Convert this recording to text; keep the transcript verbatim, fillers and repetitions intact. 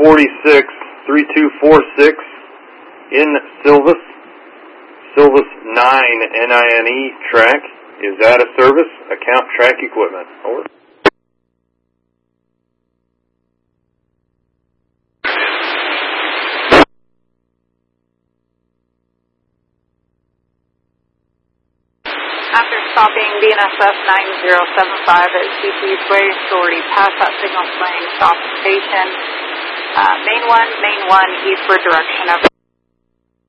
forty-six, three two four six in Silvis. Silvis nine N I N E track is out of service. Account track equipment. Over. After stopping D N S S nine zero seven five at C P Way, authority past that signal plane, stop station. Uh, main one, main one, eastward direction of